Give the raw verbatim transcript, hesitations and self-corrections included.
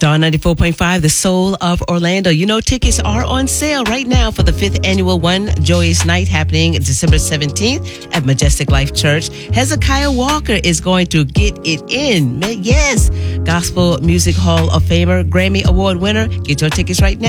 Star ninety-four point five, the soul of Orlando. You know, tickets are on sale right now for the fifth annual One Joyous Night happening December seventeenth at Majestic Life Church. Hezekiah Walker is going to get it in. Yes. Gospel Music Hall of Famer, Grammy Award winner. Get your tickets right now.